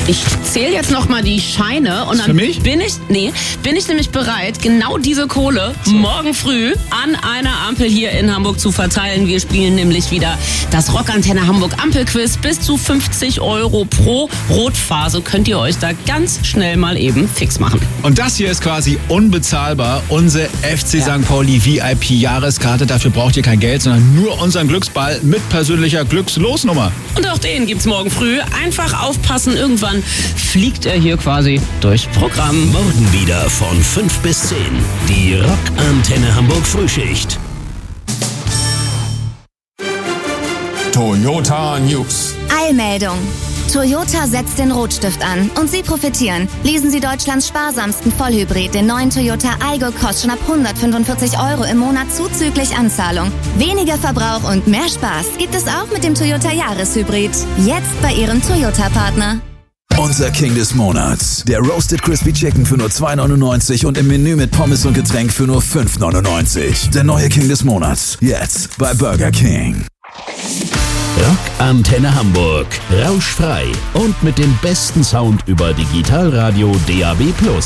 Ich zähle jetzt noch mal die Scheine und dann bin ich nämlich bereit, genau diese Kohle morgen früh an einer Ampel hier in Hamburg zu verteilen. Wir spielen nämlich wieder das Rockantenne Hamburg Ampelquiz. Bis zu 50 € pro Rotphase könnt ihr euch da ganz schnell mal eben fix machen. Und das hier ist quasi unbezahlbar. Unsere FC St. Pauli VIP-Jahreskarte. Dafür braucht ihr kein Geld, sondern nur unseren Glücksball mit persönlicher Glückslosnummer. Und auch den gibt's morgen früh. Einfach aufpassen, irgendwann fliegt er hier quasi durchs Programm. Morgen wieder von 5 bis 10. Die Rockantenne Hamburg Frühschicht. Toyota News. Eilmeldung. Toyota setzt den Rotstift an und Sie profitieren. Lesen Sie Deutschlands sparsamsten Vollhybrid, den neuen Toyota Aygo, kostet schon ab 145 € im Monat zuzüglich Anzahlung. Weniger Verbrauch und mehr Spaß gibt es auch mit dem Toyota Jahreshybrid. Jetzt bei Ihrem Toyota-Partner. Unser King des Monats. Der Roasted Crispy Chicken für nur 2,99 und im Menü mit Pommes und Getränk für nur 5,99. Der neue King des Monats. Jetzt bei Burger King. Rockantenne Hamburg. Rauschfrei und mit dem besten Sound über Digitalradio DAB+.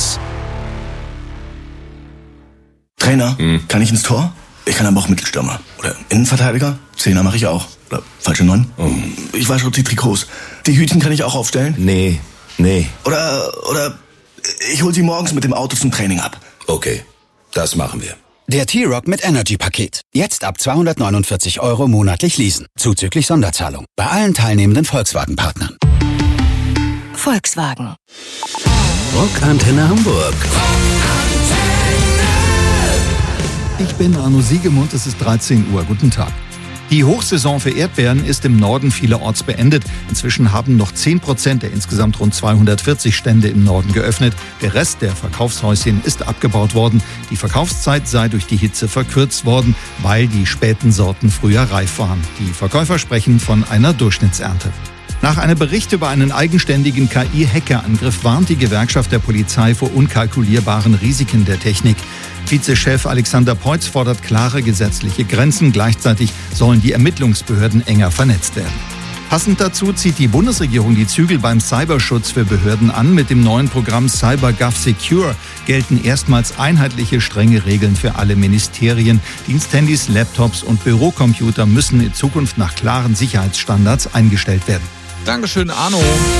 Trainer, kann ich ins Tor? Ich kann aber auch Mittelstürmer. Oder Innenverteidiger? Zehner mache ich auch. Oder falsche 9? Ich wasche die Trikots. Die Hütchen kann ich auch aufstellen? Nee. Oder ich hol sie morgens mit dem Auto zum Training ab. Okay, das machen wir. Der T-Rock mit Energy-Paket. Jetzt ab 249 € monatlich leasen. Zuzüglich Sonderzahlung. Bei allen teilnehmenden Volkswagen-Partnern. Volkswagen. Rockantenne Hamburg. Ich bin Arno Siegemund, es ist 13 Uhr. Guten Tag. Die Hochsaison für Erdbeeren ist im Norden vielerorts beendet. Inzwischen haben noch 10% der insgesamt rund 240 Stände im Norden geöffnet. Der Rest der Verkaufshäuschen ist abgebaut worden. Die Verkaufszeit sei durch die Hitze verkürzt worden, weil die späten Sorten früher reif waren. Die Verkäufer sprechen von einer Durchschnittsernte. Nach einem Bericht über einen eigenständigen KI-Hackerangriff warnt die Gewerkschaft der Polizei vor unkalkulierbaren Risiken der Technik. Vizechef Alexander Peutz fordert klare gesetzliche Grenzen. Gleichzeitig sollen die Ermittlungsbehörden enger vernetzt werden. Passend dazu zieht die Bundesregierung die Zügel beim Cyberschutz für Behörden an. Mit dem neuen Programm CyberGov Secure gelten erstmals einheitliche, strenge Regeln für alle Ministerien. Diensthandys, Laptops und Bürocomputer müssen in Zukunft nach klaren Sicherheitsstandards eingestellt werden. Dankeschön, Arno.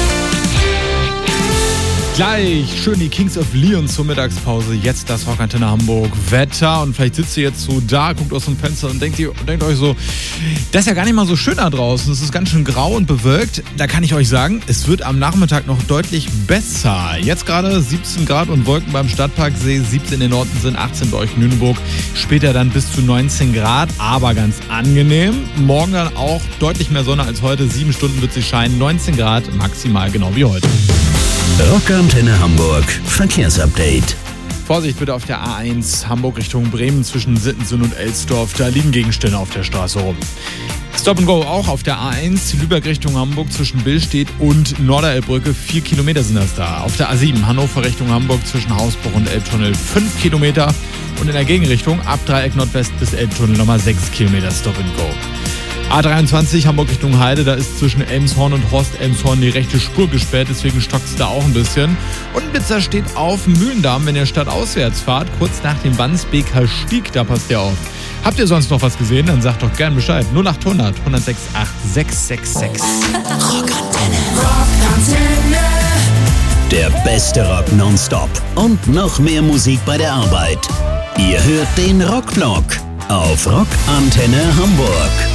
Gleich schön die Kings of Leon zur Mittagspause. Jetzt das Rockantenne Hamburg Wetter. Und vielleicht sitzt ihr jetzt so da, guckt aus dem Fenster und denkt euch so, das ist ja gar nicht mal so schön da draußen. Es ist ganz schön grau und bewölkt. Da kann ich euch sagen, es wird am Nachmittag noch deutlich besser. Jetzt gerade 17 Grad und Wolken beim Stadtparksee, 17 in Norden sind 18 bei euch in Lüneburg. Später dann bis zu 19 Grad, aber ganz angenehm. Morgen dann auch deutlich mehr Sonne als heute. 7 Stunden wird sie scheinen, 19 Grad maximal, genau wie heute. Rockantenne Hamburg Verkehrsupdate. Vorsicht bitte auf der A1 Hamburg Richtung Bremen zwischen Sittensen und Elsdorf. Da liegen Gegenstände auf der Straße rum. Stop and Go auch auf der A1 Lübeck Richtung Hamburg zwischen Billstedt und Norderelbbrücke. 4 Kilometer sind das da. Auf der A7 Hannover Richtung Hamburg zwischen Hausbruch und Elbtunnel 5 Kilometer. Und in der Gegenrichtung ab Dreieck Nordwest bis Elbtunnel nochmal 6 Kilometer Stop and Go. A23 Hamburg Richtung Heide, da ist zwischen Elmshorn und Horst-Elmshorn die rechte Spur gesperrt, deswegen stockt es da auch ein bisschen. Und ein Blitzer steht auf Mühlendamm, wenn ihr stadtauswärts fahrt, kurz nach dem Wandsbeker Stieg, da passt ihr auf. Habt ihr sonst noch was gesehen? Dann sagt doch gern Bescheid. 0800 106 8666. Rockantenne. Der beste Rock nonstop und noch mehr Musik bei der Arbeit. Ihr hört den Rockblock auf Rockantenne Hamburg.